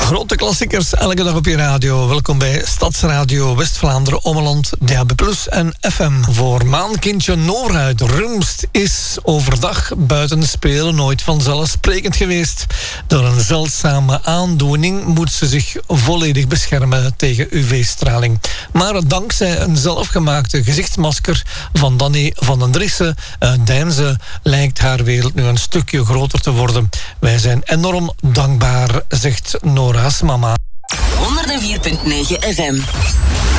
Grote klassiekers elke dag op je radio. Welkom bij Stadsradio West-Vlaanderen, Ommeland, DAB+ en FM. Voor maankindje Nora uit Rumst is overdag buiten spelen nooit vanzelfsprekend geweest. Door een zeldzame aandoening moet ze zich volledig beschermen tegen UV-straling. Maar dankzij een zelfgemaakte gezichtsmasker van Danny van den Driessen uit Deinze lijkt haar wereld nu een stukje groter te worden. Wij zijn enorm dankbaar, zegt Nora's mama. 104.9 FM.